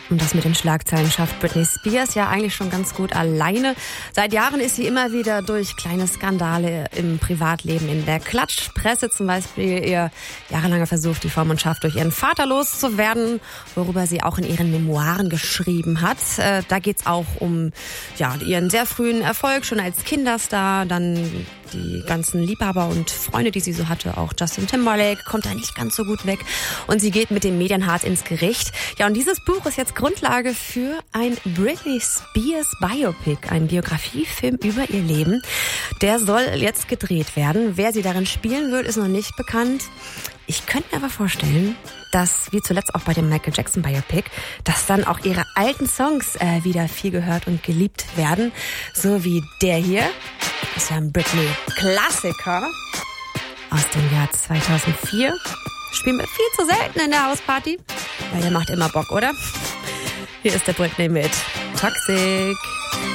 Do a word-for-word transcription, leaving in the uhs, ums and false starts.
Und das mit den Schlagzeilen schafft Britney Spears ja eigentlich schon ganz gut alleine. Seit Jahren ist sie immer wieder durch kleine Skandale im Privatleben in der Klatschpresse, zum Beispiel ihr jahrelanger Versuch, die Vormundschaft durch ihren Vater loszuwerden, worüber sie auch in ihren Memoiren geschrieben hat. Äh, da geht's auch um ja ihren sehr frühen Erfolg schon als Kinderstar, dann die ganzen Liebhaber und Freunde, die sie so hatte. Auch Justin Timberlake kommt da nicht ganz so gut weg. Und sie geht mit dem Medienhart ins Gericht. Ja, und dieses Buch ist jetzt Grundlage für ein Britney Spears Biopic, ein Biografiefilm über ihr Leben. Der soll jetzt gedreht werden. Wer sie darin spielen wird, ist noch nicht bekannt. Ich könnte mir aber vorstellen, dass, wie zuletzt auch bei dem Michael Jackson Biopic, dass dann auch ihre alten Songs äh, wieder viel gehört und geliebt werden. So wie der hier. Das ist ja ein Britney-Klassiker aus dem Jahr zweitausendvier. Spielen wir viel zu selten in der Hausparty, weil der macht immer Bock, oder? Hier ist der Britney mit Toxic.